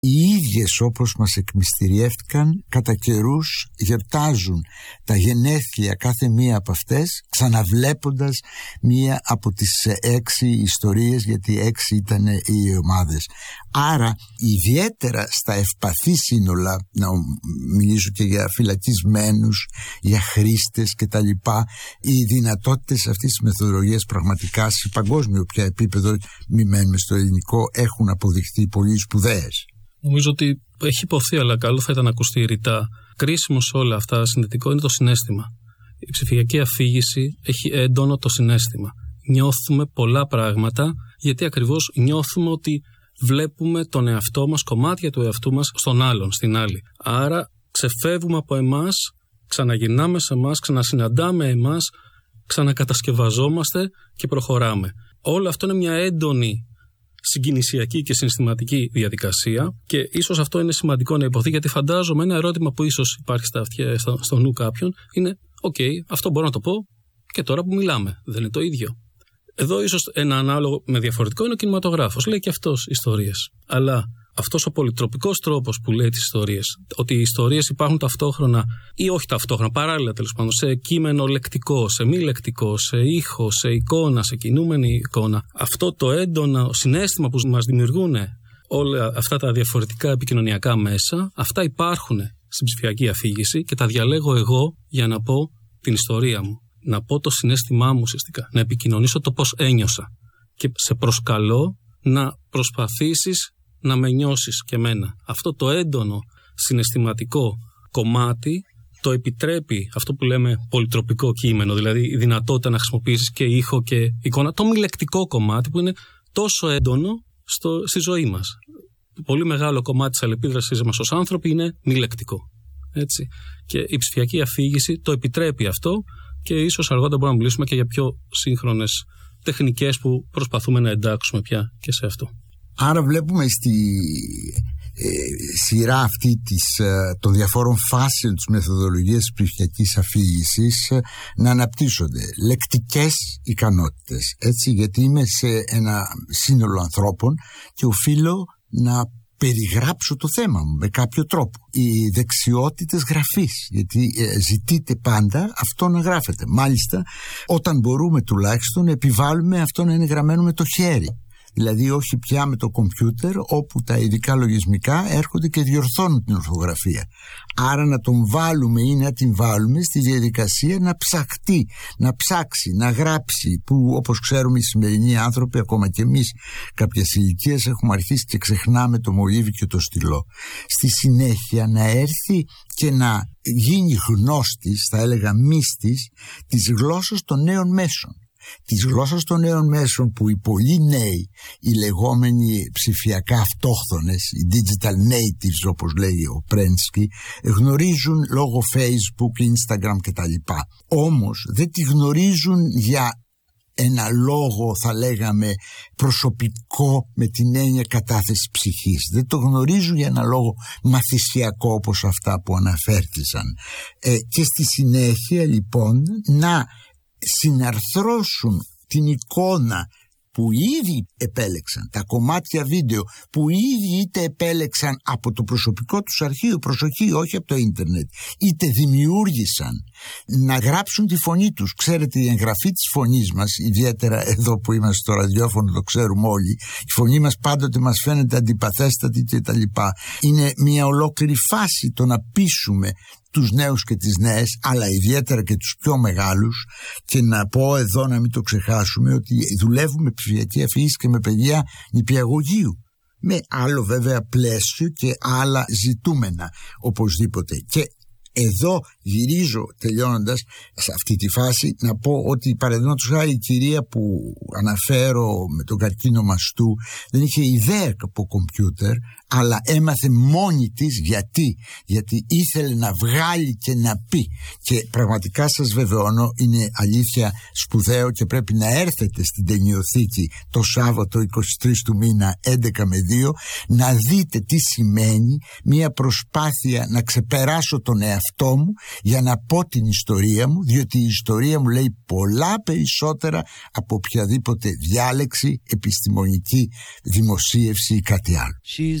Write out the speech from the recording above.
οι ίδιες όπως μας εκμυστηριεύτηκαν κατά καιρούς γιορτάζουν τα γενέθλια κάθε μία από αυτές, ξαναβλέποντας μία από τις 6 ιστορίες, γιατί 6 ήταν οι ομάδες. Άρα ιδιαίτερα στα ευπαθή σύνολα, να μιλήσω και για φυλακισμένους, για χρήστες και τα λοιπά, οι δυνατότητες αυτής της μεθοδολογίας πραγματικά σε παγκόσμιο πια επίπεδο, μη μένουμε στο ελληνικό, έχουν αποδειχθεί πολύ σπουδαίες. Νομίζω ότι έχει υποθεί, αλλά καλό θα ήταν να ακουστεί ρητά. Κρίσιμο σε όλα αυτά συνδετικό είναι το συναίσθημα. Η ψηφιακή αφήγηση έχει έντονο το συναίσθημα. Νιώθουμε πολλά πράγματα, γιατί ακριβώς νιώθουμε ότι βλέπουμε τον εαυτό μας, κομμάτια του εαυτού μας στον άλλον, στην άλλη. Άρα ξεφεύγουμε από εμάς, ξαναγυρνάμε σε εμάς, ξανασυναντάμε εμάς, ξανακατασκευαζόμαστε και προχωράμε. Όλο αυτό είναι μια έντονη συγκινησιακή και συναισθηματική διαδικασία και ίσως αυτό είναι σημαντικό να υποθεί, γιατί φαντάζομαι ένα ερώτημα που ίσως υπάρχει στο νου κάποιον είναι αυτό μπορώ να το πω και τώρα που μιλάμε, δεν είναι το ίδιο? Εδώ ίσως ένα ανάλογο με διαφορετικό είναι ο κινηματογράφος, λέει και αυτός ιστορίες, αλλά αυτός ο πολυτροπικός τρόπος που λέει τις ιστορίες, ότι οι ιστορίες υπάρχουν ταυτόχρονα ή όχι ταυτόχρονα, παράλληλα τέλος πάντων, σε κείμενο λεκτικό, σε μη λεκτικό, σε ήχο, σε εικόνα, σε κινούμενη εικόνα, αυτό το έντονο συναίσθημα που μας δημιουργούν όλα αυτά τα διαφορετικά επικοινωνιακά μέσα, αυτά υπάρχουν στην ψηφιακή αφήγηση και τα διαλέγω εγώ για να πω την ιστορία μου, να πω το συναίσθημά μου ουσιαστικά, να επικοινωνήσω το πώς ένιωσα και σε προσκαλώ να προσπαθήσεις να με νιώσεις και εμένα. Αυτό το έντονο συναισθηματικό κομμάτι το επιτρέπει αυτό που λέμε πολυτροπικό κείμενο, δηλαδή η δυνατότητα να χρησιμοποιήσεις και ήχο και εικόνα, το μη λεκτικό κομμάτι που είναι τόσο έντονο στη ζωή μας. Πολύ μεγάλο κομμάτι της αλληλεπίδρασης μας ως άνθρωποι είναι μη λεκτικό. Έτσι. Και η ψηφιακή αφήγηση το επιτρέπει αυτό και ίσως αργότερα μπορούμε να μιλήσουμε και για πιο σύγχρονες τεχνικές που προσπαθούμε να εντάξουμε πια και σε αυτό. Άρα βλέπουμε στη σειρά αυτή των διαφόρων φάσεων της μεθοδολογίας της ψηφιακής αφήγησης να αναπτύσσονται λεκτικές ικανότητες, έτσι, γιατί είμαι σε ένα σύνολο ανθρώπων και οφείλω να περιγράψω το θέμα μου με κάποιο τρόπο. Οι δεξιότητες γραφής, γιατί ζητείτε πάντα αυτό να γράφετε. Μάλιστα, όταν μπορούμε τουλάχιστον επιβάλλουμε αυτό να είναι γραμμένο με το χέρι. Δηλαδή όχι πια με το κομπιούτερ, όπου τα ειδικά λογισμικά έρχονται και διορθώνουν την ορθογραφία. Άρα να τον βάλουμε ή να την βάλουμε στη διαδικασία να ψαχτεί, να ψάξει, να γράψει, που όπως ξέρουμε οι σημερινοί άνθρωποι, ακόμα και εμείς κάποιες ηλικίες, έχουμε αρχίσει και ξεχνάμε το μολύβι και το στυλό. Στη συνέχεια να έρθει και να γίνει γνώστης, θα έλεγα μύστης, της γλώσσας των νέων μέσων. Της γλώσσας των νέων μέσων που οι πολλοί νέοι, οι λεγόμενοι ψηφιακά αυτόχθονες, οι digital natives όπως λέει ο Πρένσκι, γνωρίζουν λόγω Facebook, Instagram κτλ. Όμως δεν τη γνωρίζουν για ένα λόγο, θα λέγαμε, προσωπικό με την έννοια κατάθεση ψυχής. Δεν το γνωρίζουν για ένα λόγο μαθησιακό όπως αυτά που αναφέρθησαν. Και στη συνέχεια λοιπόν να συναρθρώσουν την εικόνα που ήδη επέλεξαν, τα κομμάτια βίντεο που ήδη είτε επέλεξαν από το προσωπικό τους αρχείο, προσοχή, όχι από το ίντερνετ, είτε δημιούργησαν, να γράψουν τη φωνή τους. Ξέρετε, η εγγραφή της φωνής μας, ιδιαίτερα εδώ που είμαστε στο ραδιόφωνο, το ξέρουμε όλοι, η φωνή μας πάντοτε μας φαίνεται αντιπαθέστατη κτλ. Είναι μια ολόκληρη φάση το να πείσουμε τους νέους και τις νέες, αλλά ιδιαίτερα και τους πιο μεγάλους, και να πω εδώ, να μην το ξεχάσουμε, ότι δουλεύουμε ψηφιακή αφήγηση και με παιδιά νηπιαγωγείου, με άλλο βέβαια πλαίσιο και άλλα ζητούμενα οπωσδήποτε. Και εδώ γυρίζω, τελειώνοντας σε αυτή τη φάση, να πω ότι παραδείγματος χάρη η κυρία που αναφέρω με τον καρκίνο μαστού δεν είχε ιδέα από κομπιούτερ, αλλά έμαθε μόνη της. Γιατί ήθελε να βγάλει και να πει, και πραγματικά σας βεβαιώνω είναι αλήθεια σπουδαίο και πρέπει να έρθετε στην Ταινιοθήκη το Σάββατο 23 του μήνα 11 με 2 να δείτε τι σημαίνει μια προσπάθεια να ξεπεράσω τον εαυτό μου για να πω την ιστορία μου, διότι η ιστορία μου λέει πολλά περισσότερα από οποιαδήποτε διάλεξη, επιστημονική δημοσίευση ή κάτι άλλο.